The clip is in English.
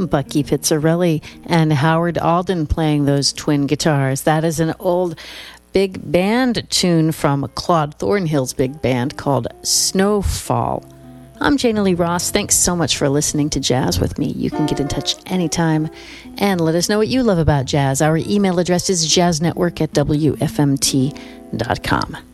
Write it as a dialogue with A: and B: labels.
A: Bucky Pizzarelli and Howard Alden playing those twin guitars. That is an old big band tune from Claude Thornhill's big band called Snowfall. I'm Jana Lee Ross. Thanks so much for listening to Jazz with me. You can get in touch anytime and let us know what you love about jazz. Our email address is jazznetwork@wfmt.com.